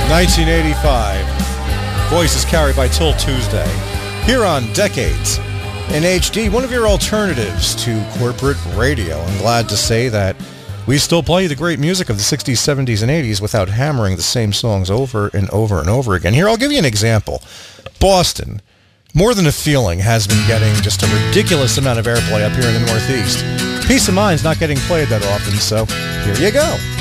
1985. Voices carried by Till Tuesday. Here on Decades in HD, one of your alternatives to corporate radio. I'm glad to say that we still play the great music of the 60s, 70s, and 80s without hammering the same songs over and over and over again. Here, I'll give you an example. Boston, More Than a Feeling, has been getting just a ridiculous amount of airplay up here in the Northeast. Peace of Mind's not getting played that often, so here you go.